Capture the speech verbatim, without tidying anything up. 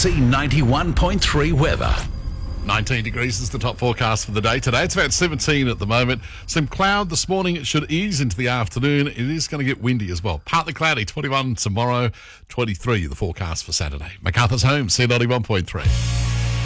C ninety-one point three weather. nineteen degrees is the top forecast for the day today. It's about seventeen at the moment. Some cloud this morning. It should ease into the afternoon. It is going to get windy as well. Partly cloudy, twenty-one tomorrow, twenty-three the forecast for Saturday. MacArthur's Home, C ninety-one point three.